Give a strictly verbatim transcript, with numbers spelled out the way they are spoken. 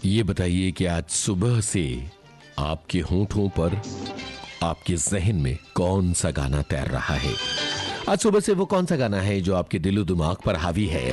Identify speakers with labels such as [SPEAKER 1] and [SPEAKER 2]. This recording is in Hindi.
[SPEAKER 1] ये बताइए कि आज सुबह से आपके होंठों पर, आपके जहन में कौन सा गाना तैर रहा है? आज सुबह से वो कौन सा गाना है जो आपके दिलो दिमाग पर हावी है?